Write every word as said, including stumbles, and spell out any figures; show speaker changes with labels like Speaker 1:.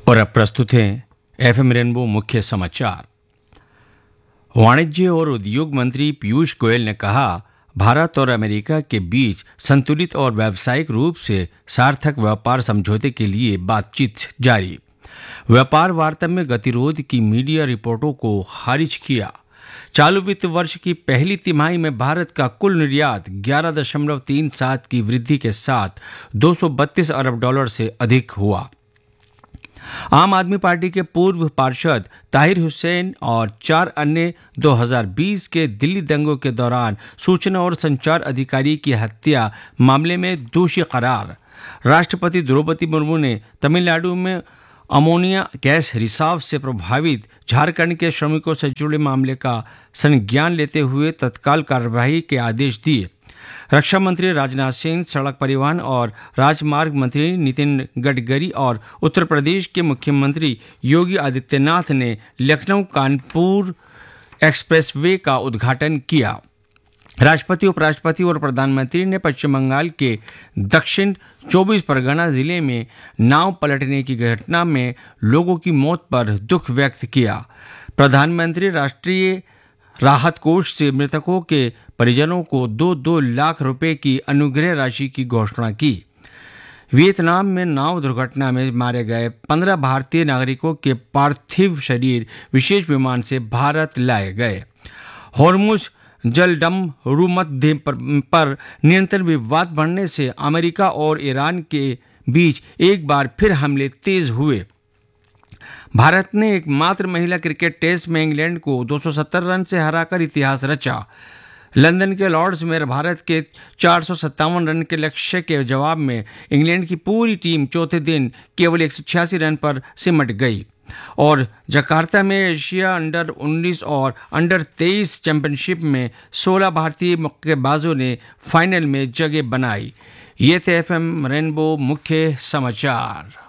Speaker 1: और अब प्रस्तुत हैं एफएम रेनबो मुख्य समाचार। वाणिज्य और उद्योग मंत्री पीयूष गोयल ने कहा, भारत और अमेरिका के बीच संतुलित और व्यावसायिक रूप से सार्थक व्यापार समझौते के लिए बातचीत जारी। व्यापार वार्ता में गतिरोध की मीडिया रिपोर्टों को खारिज किया। चालू वित्त वर्ष की पहली तिमाही में भारत का कुल निर्यात ग्यारह दशमलव तीन सात की वृद्धि के साथ दो सौ बत्तीस अरब डॉलर से अधिक हुआ। आम आदमी पार्टी के पूर्व पार्षद ताहिर हुसैन और चार अन्य दो हज़ार बीस के दिल्ली दंगों के दौरान सूचना और संचार अधिकारी की हत्या मामले में दोषी करार। राष्ट्रपति द्रौपदी मुर्मू ने तमिलनाडु में अमोनिया गैस रिसाव से प्रभावित झारखंड के श्रमिकों से जुड़े मामले का संज्ञान लेते हुए तत्काल कार्रवाई के आदेश दिए। रक्षा मंत्री राजनाथ सिंह, सड़क परिवहन और राजमार्ग मंत्री नितिन गडकरी और उत्तर प्रदेश के मुख्यमंत्री योगी आदित्यनाथ ने लखनऊ कानपुर एक्सप्रेसवे का उद्घाटन किया। राष्ट्रपति, उपराष्ट्रपति और प्रधानमंत्री ने पश्चिम बंगाल के दक्षिण चौबीस परगना जिले में नाव पलटने की घटना में लोगों की मौत पर दुख व्यक्त किया। प्रधानमंत्री राष्ट्रीय राहत कोष से मृतकों के परिजनों को दो दो लाख रुपए की अनुग्रह राशि की घोषणा की। वियतनाम में नाव दुर्घटना में मारे गए पंद्रह भारतीय नागरिकों के पार्थिव शरीर विशेष विमान से भारत लाए गए। हॉर्मुज जलडम रुमध्य पर, पर नियंत्रण विवाद बढ़ने से अमेरिका और ईरान के बीच एक बार फिर हमले तेज हुए। भारत ने एकमात्र महिला क्रिकेट टेस्ट में इंग्लैंड को दो सौ सत्तर रन से हराकर इतिहास रचा। लंदन के लॉर्ड्स में भारत के चार सौ सत्तावन रन के लक्ष्य के जवाब में इंग्लैंड की पूरी टीम चौथे दिन केवल एक सौ छियासी रन पर सिमट गई। और जकार्ता में एशिया अंडर उन्नीस और अंडर तेईस चैंपियनशिप में सोलह भारतीय मुक्केबाजों ने फाइनल में जगह बनाई। ये थे एफएम रेनबो मुख्य समाचार।